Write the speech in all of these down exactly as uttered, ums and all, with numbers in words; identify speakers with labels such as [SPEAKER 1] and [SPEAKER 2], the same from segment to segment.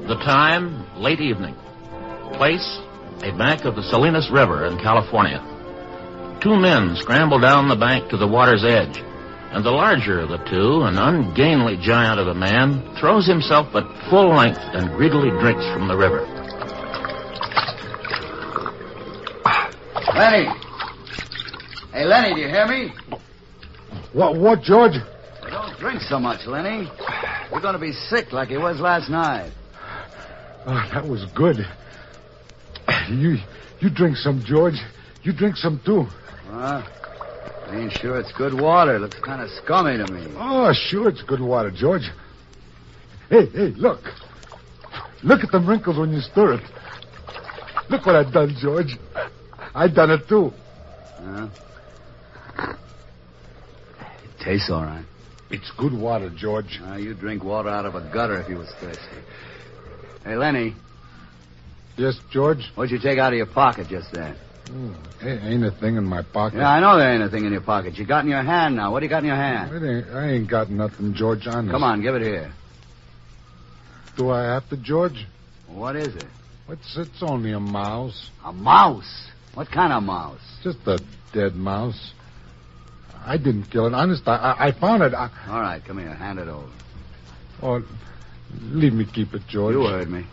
[SPEAKER 1] The time, late evening. Place, a bank of the Salinas River in California. Two men scramble down the bank to the water's edge, and the larger of the two, an ungainly giant of a man, throws himself at full length and greedily drinks from the river.
[SPEAKER 2] Lenny! Hey, Lenny, do you hear me?
[SPEAKER 3] What, what, George?
[SPEAKER 2] Don't drink so much, Lenny. You're going to be sick like you was last night.
[SPEAKER 3] Oh, that was good. You you drink some, George. You drink some, too.
[SPEAKER 2] Huh? I ain't sure it's good water. It looks kind of scummy to me.
[SPEAKER 3] Oh, sure it's good water, George. Hey, hey, look. Look at them wrinkles when you stir it. Look what I've done, George. I done it, too.
[SPEAKER 2] Huh? It tastes all right.
[SPEAKER 3] It's good water, George.
[SPEAKER 2] Uh, you drink water out of a gutter if you was thirsty. Hey, Lenny.
[SPEAKER 3] Yes, George?
[SPEAKER 2] What'd you take out of your pocket just then?
[SPEAKER 3] Mm, ain't a thing in my pocket.
[SPEAKER 2] Yeah, I know there ain't a thing in your pocket. You got in your hand now. What do you got in your hand?
[SPEAKER 3] It ain't, I ain't got nothing, George, honest.
[SPEAKER 2] Come on, give it here.
[SPEAKER 3] Do I have to, George?
[SPEAKER 2] What is it?
[SPEAKER 3] It's, it's only a mouse.
[SPEAKER 2] A mouse? What kind of mouse?
[SPEAKER 3] Just a dead mouse. I didn't kill it. Honest, I, I, I found it. I...
[SPEAKER 2] All right, come here. Hand it over.
[SPEAKER 3] Oh, leave me keep it, George.
[SPEAKER 2] You heard me.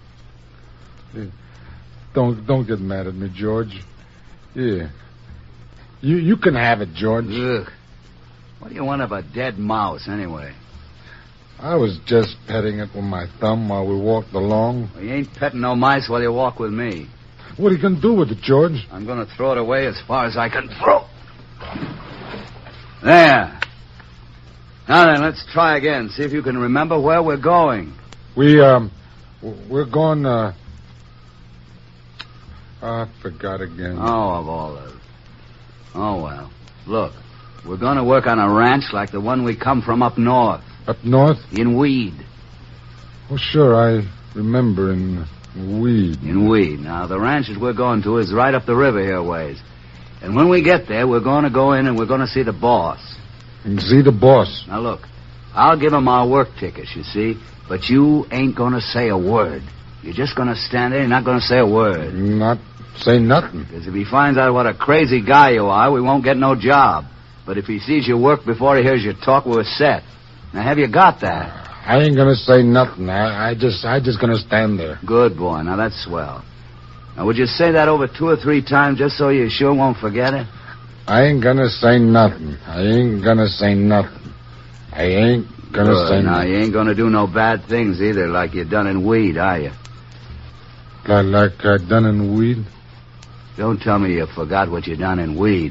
[SPEAKER 3] Don't don't get mad at me, George. Yeah. You you can have it, George.
[SPEAKER 2] Ugh. What do you want of a dead mouse, anyway?
[SPEAKER 3] I was just petting it with my thumb while we walked along.
[SPEAKER 2] Well, you ain't petting no mice while you walk with me.
[SPEAKER 3] What are you going to do with it, George?
[SPEAKER 2] I'm going to throw it away as far as I can throw. There. Now then, let's try again. See if you can remember where we're going.
[SPEAKER 3] We, um, we're going, uh... I forgot again.
[SPEAKER 2] Oh, of all those. Oh, well. Look, we're going to work on a ranch like the one we come from up north.
[SPEAKER 3] Up north?
[SPEAKER 2] In Weed.
[SPEAKER 3] Oh, sure, I remember in Weed.
[SPEAKER 2] In Weed. Now, the ranch that we're going to is right up the river here ways. And when we get there, we're going to go in and we're going to see the boss.
[SPEAKER 3] And see the boss?
[SPEAKER 2] Now, look, I'll give him our work tickets, you see, but you ain't going to say a word. You're just going to stand there and not going to say a word.
[SPEAKER 3] Not say nothing.
[SPEAKER 2] Because if he finds out what a crazy guy you are, we won't get no job. But if he sees your work before he hears you talk, we're set. Now, have you got that?
[SPEAKER 3] I ain't going to say nothing. I, I just I just going to stand there.
[SPEAKER 2] Good boy. Now, that's swell. Now, would you say that over two or three times just so you sure won't forget it?
[SPEAKER 3] I ain't going to say nothing. I ain't going to say nothing. I ain't going to say
[SPEAKER 2] nothing. Now,
[SPEAKER 3] nothing.
[SPEAKER 2] you ain't going to do no bad things either, like you done in Weed, are you?
[SPEAKER 3] Like, like I done in Weed?
[SPEAKER 2] Don't tell me you forgot what you done in Weed.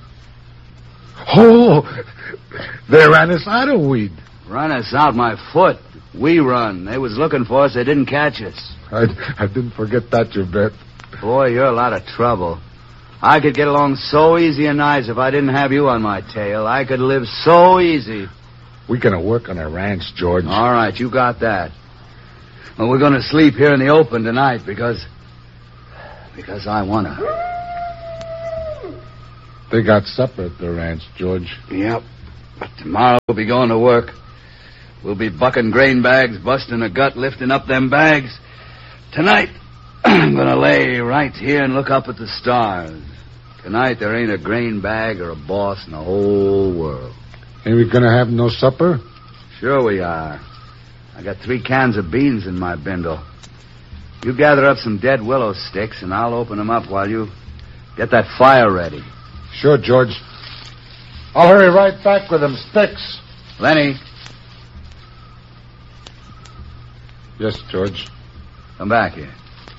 [SPEAKER 3] Oh, they ran us out of Weed.
[SPEAKER 2] Run us out my foot. We run. They was looking for us. They didn't catch us.
[SPEAKER 3] I, I didn't forget that, you bet.
[SPEAKER 2] Boy, you're a lot of trouble. I could get along so easy and nice if I didn't have you on my tail. I could live so easy.
[SPEAKER 3] We're going to work on a ranch, George.
[SPEAKER 2] All right, you got that. Well, we're going to sleep here in the open tonight because... Because I want to.
[SPEAKER 3] They got supper at the ranch, George.
[SPEAKER 2] Yep. But tomorrow we'll be going to work. We'll be bucking grain bags, busting a gut, lifting up them bags. Tonight, I'm going to lay right here and look up at the stars. Tonight, there ain't a grain bag or a boss in the whole world.
[SPEAKER 3] Ain't we going to have no supper?
[SPEAKER 2] Sure we are. I got three cans of beans in my bindle. You gather up some dead willow sticks, and I'll open them up while you get that fire ready.
[SPEAKER 3] Sure, George. I'll hurry right back with them sticks.
[SPEAKER 2] Lenny.
[SPEAKER 3] Yes, George.
[SPEAKER 2] Come back here.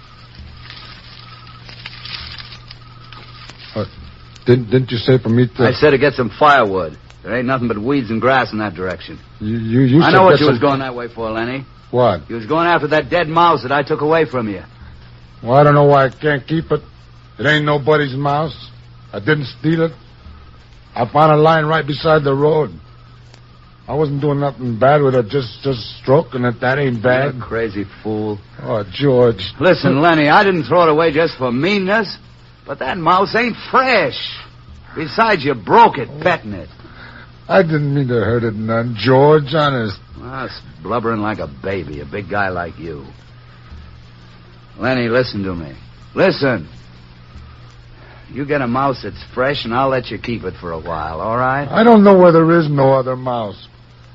[SPEAKER 3] What? Didn't, didn't you say for me to...
[SPEAKER 2] I said to get some firewood. There ain't nothing but weeds and grass in that direction.
[SPEAKER 3] You, you, you
[SPEAKER 2] I
[SPEAKER 3] said
[SPEAKER 2] know what
[SPEAKER 3] get
[SPEAKER 2] you
[SPEAKER 3] some...
[SPEAKER 2] was going that way for, Lenny.
[SPEAKER 3] What?
[SPEAKER 2] You was going after that dead mouse that I took away from you.
[SPEAKER 3] Well, I don't know why I can't keep it. It ain't nobody's mouse. I didn't steal it. I found a line right beside the road. I wasn't doing nothing bad with it, just just stroking it. That ain't bad.
[SPEAKER 2] You crazy fool.
[SPEAKER 3] Oh, George.
[SPEAKER 2] Listen, Lenny, I didn't throw it away just for meanness, but that mouse ain't fresh. Besides, you broke it petting it.
[SPEAKER 3] I didn't mean to hurt it none, George, honest.
[SPEAKER 2] Well, it's blubbering like a baby, a big guy like you. Lenny, listen to me. Listen. You get a mouse that's fresh, and I'll let you keep it for a while, all right?
[SPEAKER 3] I don't know where there is no other mouse.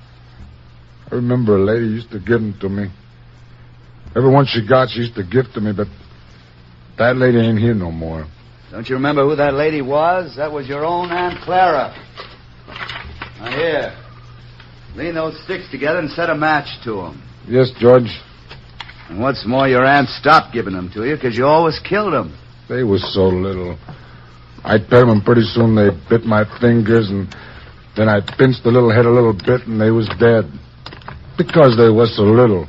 [SPEAKER 3] I remember a lady used to give them to me. Every one she got, she used to give to me, but that lady ain't here no more.
[SPEAKER 2] Don't you remember who that lady was? That was your own Aunt Clara. Now, here. Lean those sticks together and set a match to them.
[SPEAKER 3] Yes, George.
[SPEAKER 2] And what's more, your aunt stopped giving them to you because you always killed them.
[SPEAKER 3] They was so little. I pet them, and pretty soon they bit my fingers, and then I pinched the little head a little bit, and they was dead. Because they was so little.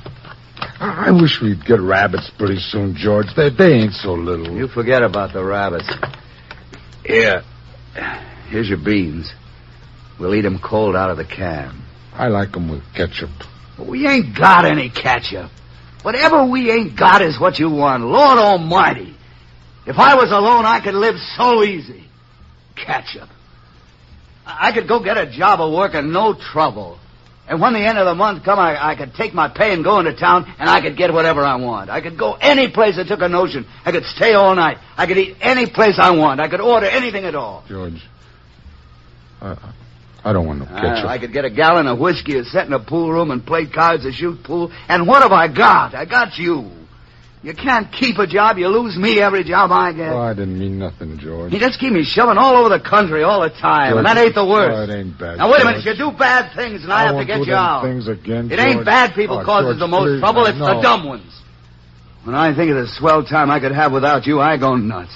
[SPEAKER 3] I wish we'd get rabbits pretty soon, George. They they ain't so little.
[SPEAKER 2] You forget about the rabbits. Here. Here's your beans. We'll eat them cold out of the can.
[SPEAKER 3] I like 'em with ketchup.
[SPEAKER 2] We ain't got any ketchup. Whatever we ain't got is what you want. Lord Almighty. If I was alone, I could live so easy. Ketchup. I could go get a job of work and no trouble. And when the end of the month come, I, I could take my pay and go into town, and I could get whatever I want. I could go any place I took a notion. I could stay all night. I could eat any place I want. I could order anything at all.
[SPEAKER 3] George, I, I don't want no ketchup.
[SPEAKER 2] Uh, I could get a gallon of whiskey and sit in a pool room and play cards or shoot pool. And what have I got? I got you. You can't keep a job. You lose me every job I get.
[SPEAKER 3] Oh, I didn't mean nothing, George.
[SPEAKER 2] You just keep me shoving all over the country all the time,
[SPEAKER 3] George,
[SPEAKER 2] and that ain't the worst.
[SPEAKER 3] Oh, it ain't bad.
[SPEAKER 2] Now, wait a
[SPEAKER 3] George.
[SPEAKER 2] minute. You do bad things, and I,
[SPEAKER 3] I
[SPEAKER 2] have
[SPEAKER 3] won't
[SPEAKER 2] to get
[SPEAKER 3] do
[SPEAKER 2] you
[SPEAKER 3] them
[SPEAKER 2] out.
[SPEAKER 3] things again,
[SPEAKER 2] It
[SPEAKER 3] George.
[SPEAKER 2] ain't bad people
[SPEAKER 3] Oh,
[SPEAKER 2] causes
[SPEAKER 3] George,
[SPEAKER 2] the most
[SPEAKER 3] please,
[SPEAKER 2] trouble.
[SPEAKER 3] I
[SPEAKER 2] It's
[SPEAKER 3] know.
[SPEAKER 2] the dumb ones. When I think of the swell time I could have without you, I go nuts.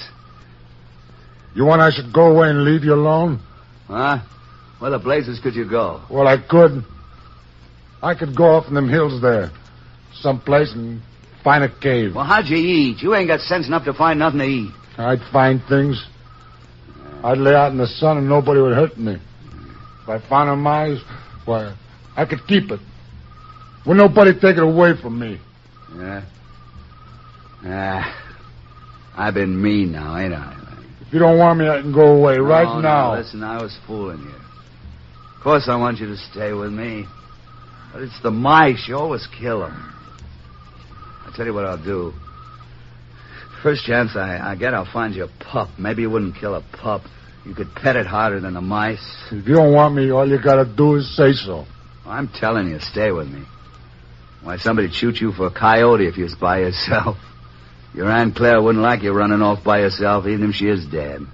[SPEAKER 3] You want I should go away and leave you alone?
[SPEAKER 2] Huh? Where the blazes could you go?
[SPEAKER 3] Well, I could. I could go off in them hills there, someplace, and find a cave.
[SPEAKER 2] Well, how'd you eat? You ain't got sense enough to find nothing to eat.
[SPEAKER 3] I'd find things. I'd lay out in the sun and nobody would hurt me. If I found a mouse, why, I could keep it. Would nobody take it away from me?
[SPEAKER 2] Yeah. Ah. I've been mean now, ain't I?
[SPEAKER 3] If you don't want me, I can go away right
[SPEAKER 2] no,
[SPEAKER 3] now.
[SPEAKER 2] No, listen, I was fooling you. Of course I want you to stay with me. But it's the mice. You always kill them. I'll tell you what I'll do. First chance I, I get, I'll find you a pup. Maybe you wouldn't kill a pup. You could pet it harder than the mice.
[SPEAKER 3] If you don't want me, all you gotta do is say so.
[SPEAKER 2] I'm telling you, stay with me. Why, somebody'd shoot you for a coyote if you was by yourself. Your Aunt Claire wouldn't like you running off by yourself, even if she is dead.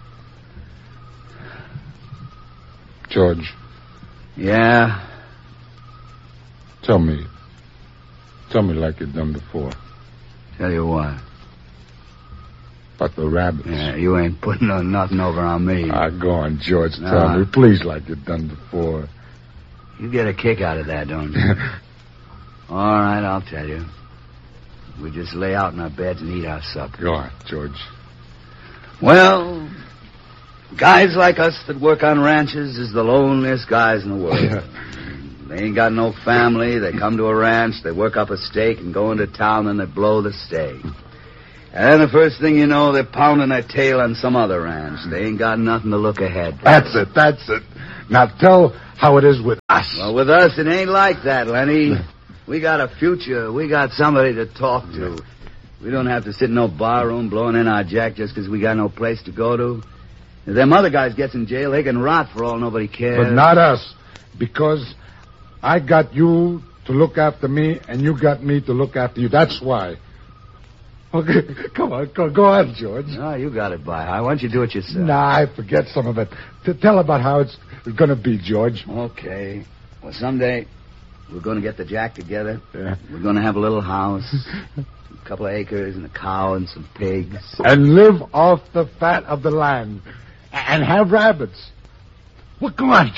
[SPEAKER 3] George.
[SPEAKER 2] Yeah?
[SPEAKER 3] Tell me. Tell me like you've done before.
[SPEAKER 2] Tell you what.
[SPEAKER 3] About the rabbits.
[SPEAKER 2] Yeah, you ain't putting no, nothing over on me.
[SPEAKER 3] Ah, go on, George.
[SPEAKER 2] No.
[SPEAKER 3] Tell me, please, like you've done before.
[SPEAKER 2] You get a kick out of that, don't you? All right, I'll tell you. We just lay out in our beds and eat our supper.
[SPEAKER 3] Go on, George.
[SPEAKER 2] Well, guys like us that work on ranches is the loneliest guys in the world. They ain't got no family. They come to a ranch, they work up a stake and go into town, and they blow the stake. And then the first thing you know, they're pounding their tail on some other ranch. They ain't got nothing to look ahead to.
[SPEAKER 3] That's it, that's it. Now tell how it is with us.
[SPEAKER 2] Well, with us, it ain't like that, Lenny. We got a future. We got somebody to talk to. We don't have to sit in no bar room blowing in our jack just because we got no place to go to. If them other guys gets in jail, they can rot for all nobody cares.
[SPEAKER 3] But not us, because I got you to look after me, and you got me to look after you. That's why. Okay, come on, go, go on, George.
[SPEAKER 2] No, you got it, by. Why don't you do it yourself?
[SPEAKER 3] Nah, I forget some of it. To tell about how it's going to be, George.
[SPEAKER 2] Okay. Well, someday we're going to get the jack together.
[SPEAKER 3] Yeah.
[SPEAKER 2] We're going to have a little house, a couple of acres, and a cow and some pigs.
[SPEAKER 3] And live off the fat of the land. And have rabbits. Well, come on,